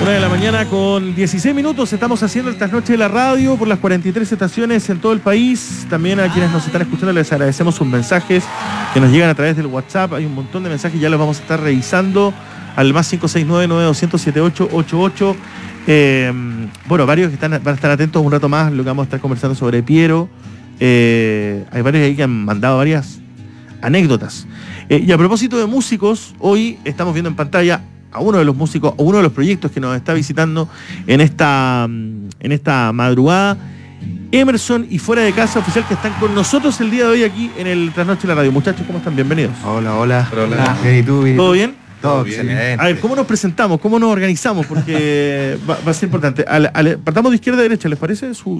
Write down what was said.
1:00 con 16 minutos. Estamos haciendo el trasnoche de la radio por las 43 estaciones en todo el país. También a quienes nos están escuchando les agradecemos sus mensajes que nos llegan a través del WhatsApp. Hay un montón de mensajes, ya los vamos a estar revisando al más 569-9200-7888. Bueno, varios que van a estar atentos un rato más, lo que vamos a estar conversando sobre Piero. Hay varios ahí que han mandado varias anécdotas. Y a propósito de músicos, hoy estamos viendo en pantalla a uno de los músicos, o uno de los proyectos que nos está visitando en esta madrugada, Emerson y Fuera de Casa Oficial, que están con nosotros el día de hoy aquí en el Trasnoche de la Radio. Muchachos, ¿cómo están? Bienvenidos. Hola. Bien, ¿y tú? ¿Todo bien? Todo bien. A ver, ¿cómo nos presentamos? ¿Cómo nos organizamos? Porque va a ser importante. Partamos de izquierda a derecha, ¿les parece?